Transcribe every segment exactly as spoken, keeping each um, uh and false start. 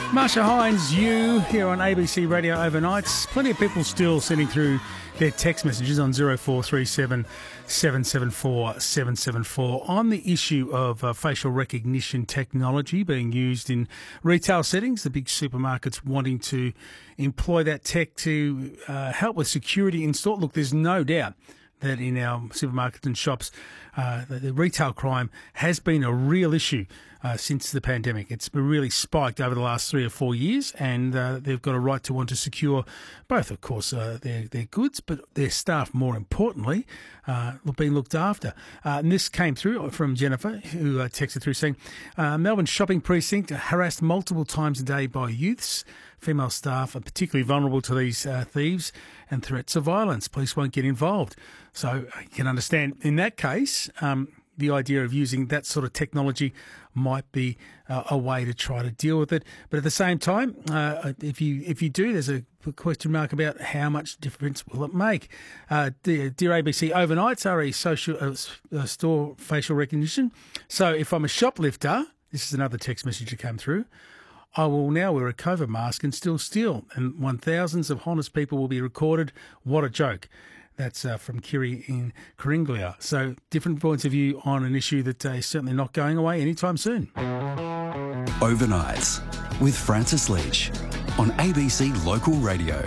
Marsha Hines, you here on A B C Radio Overnights. Plenty of people still sending through their text messages on zero four three seven, seven seven four, seven seven four on the issue of uh, facial recognition technology being used in retail settings, the big supermarkets wanting to employ that tech to uh, help with security in store. Look, there's no doubt that in our supermarkets and shops, uh, the, the retail crime has been a real issue uh, since the pandemic. It's really spiked over the last three or four years, and uh, they've got a right to want to secure both, of course, uh, their, their goods, but their staff, more importantly, uh, being looked after. Uh, and this came through from Jennifer, who uh, texted through saying, uh, Melbourne shopping precinct harassed multiple times a day by youths. Female staff are particularly vulnerable to these uh, thieves and threats of violence. Police won't get involved. So you can understand in that case, um, the idea of using that sort of technology might be uh, a way to try to deal with it. But at the same time, uh, if you if you do, there's a question mark about how much difference will it make. Uh, dear, dear A B C, overnights are a social uh, uh, store facial recognition. So if I'm a shoplifter, this is another text message that came through, I will now wear a COVID mask and still steal, and one thousands of honest people will be recorded. What a joke. That's uh, from Kiri in Karinglia. So different points of view on an issue that uh, is certainly not going away anytime soon. Overnights with Francis Leach on A B C Local Radio.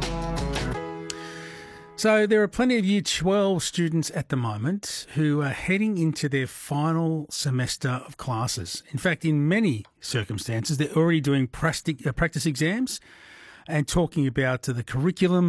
So there are plenty of Year twelve students at the moment who are heading into their final semester of classes. In fact, in many circumstances, they're already doing practice exams and talking about uh, the curriculum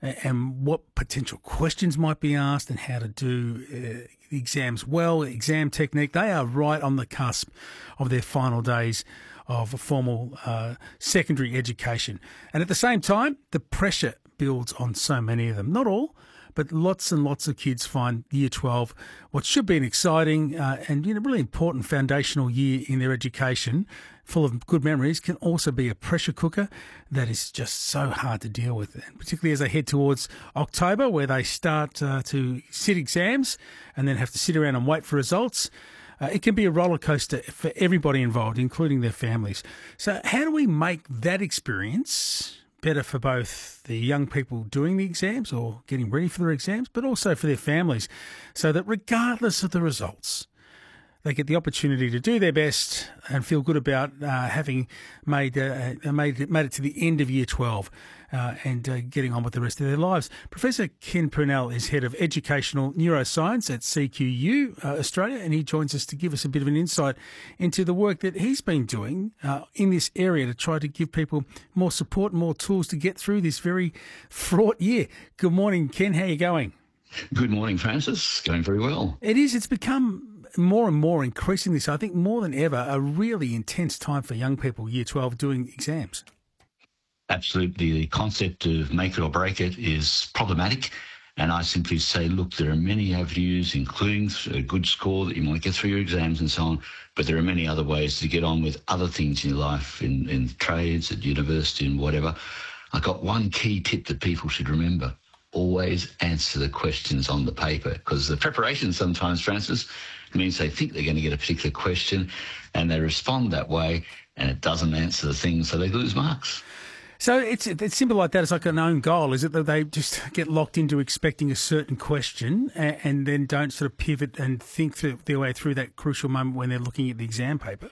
and what potential questions might be asked and how to do uh, the exams well, exam technique. They are right on the cusp of their final days of formal uh, secondary education. And at the same time, the pressure builds on so many of them. Not all, but lots and lots of kids find Year twelve what should be an exciting uh, and you know, really important foundational year in their education, full of good memories, can also be a pressure cooker that is just so hard to deal with, and particularly as they head towards October, where they start uh, to sit exams and then have to sit around and wait for results. Uh, it can be a roller coaster for everybody involved, including their families. So how do we make that experience better for both the young people doing the exams or getting ready for their exams, but also for their families, so that regardless of the results, they get the opportunity to do their best and feel good about uh, having made uh, made it, made it to the end of Year twelve uh, and uh, getting on with the rest of their lives. Professor Ken Purnell is Head of Educational Neuroscience at C Q U uh, Australia, and he joins us to give us a bit of an insight into the work that he's been doing uh, in this area to try to give people more support and more tools to get through this very fraught year. Good morning, Ken. How are you going? Good morning, Francis. Going very well. It is. It's become more and more increasingly so, I think more than ever, a really intense time for young people, Year twelve, doing exams. Absolutely. The concept of make it or break it is problematic. And I simply say, look, there are many avenues, including a good score that you might get through your exams and so on, but there are many other ways to get on with other things in your life, in, in trades, at university and whatever. I got one key tip that people should remember. Always answer the questions on the paper, because the preparation sometimes, Francis, means they think they're going to get a particular question and they respond that way and it doesn't answer the thing, so they lose marks. So it's it's simple like that. It's like an own goal, is it, that they just get locked into expecting a certain question and, and then don't sort of pivot and think through their way through that crucial moment when they're looking at the exam paper?